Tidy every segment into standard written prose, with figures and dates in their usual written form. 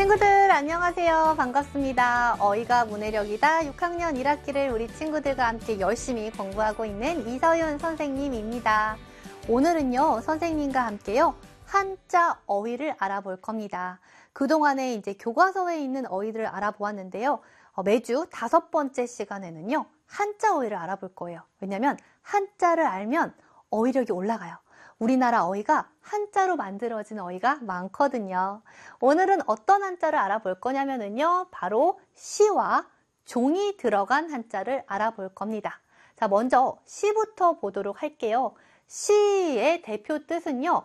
친구들 안녕하세요. 반갑습니다. 어휘가 문해력이다 6학년 1학기를 우리 친구들과 함께 열심히 공부하고 있는 이서윤 선생님입니다. 오늘은요 선생님과 함께요 한자 어휘를 알아볼 겁니다. 그동안에 이제 교과서에 있는 어휘들을 알아보았는데요. 매주 5번째 시간에는요 한자 어휘를 알아볼 거예요. 왜냐면 한자를 알면 어휘력이 올라가요. 우리나라 어휘가 한자로 만들어진 어휘가 많거든요. 오늘은 어떤 한자를 알아볼 거냐면요. 바로 시와 종이 들어간 한자를 알아볼 겁니다. 자, 먼저 시부터 보도록 할게요. 시의 대표 뜻은요.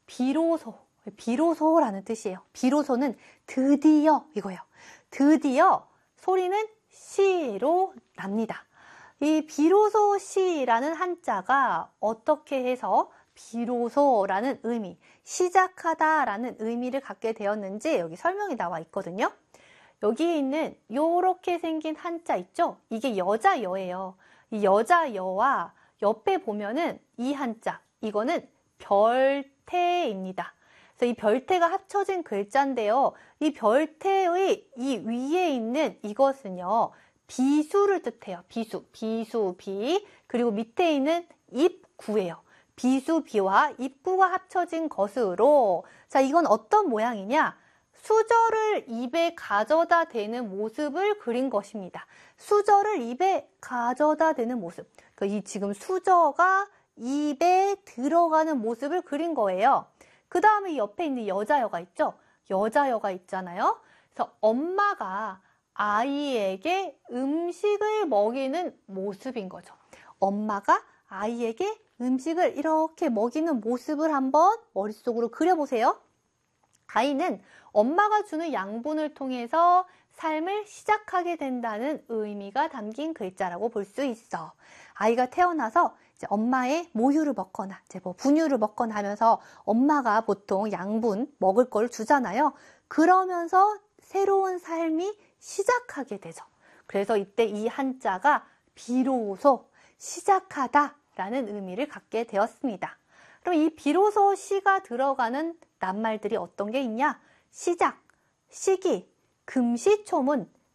비로소라는 뜻이에요. 비로소는 드디어 이거예요. 드디어 소리는 시로 납니다. 이 비로소 시라는 한자가 어떻게 해서 비로소라는 의미, 시작하다라는 의미를 갖게 되었는지 여기 설명이 나와 있거든요. 여기에 있는 요렇게 생긴 한자 있죠? 이게 여자여예요. 이 여자여와 옆에 보면은 이 한자, 이거는 별태입니다. 그래서 이 별태가 합쳐진 글자인데요. 이 별태의 이 위에 있는 이것은요. 비수를 뜻해요. 비수, 비. 그리고 밑에 있는 입구예요. 비수, 비와 입구가 합쳐진 것으로 자 이건 어떤 모양이냐? 수저를 입에 가져다 대는 모습을 그린 것입니다. 수저를 입에 가져다 대는 모습. 그러니까 이 지금 수저가 입에 들어가는 모습을 그린 거예요. 그 다음에 이 옆에 있는 여자여가 있죠? 여자여가 있잖아요. 그래서 엄마가 아이에게 음식을 먹이는 모습인 거죠. 엄마가 아이에게 음식을 이렇게 먹이는 모습을 한번 머릿속으로 그려보세요. 아이는 엄마가 주는 양분을 통해서 삶을 시작하게 된다는 의미가 담긴 글자라고 볼 수 있어. 아이가 태어나서 이제 엄마의 모유를 먹거나 이제 뭐 분유를 먹거나 하면서 엄마가 보통 양분 먹을 걸 주잖아요. 그러면서 새로운 삶이 시작하게 되죠. 그래서 이때 이 한자가 비로소 시작하다 라는 의미를 갖게 되었습니다. 그럼 이 비로소 시가 들어가는 낱말들이 어떤 게 있냐? 시작, 시기, 금시초문,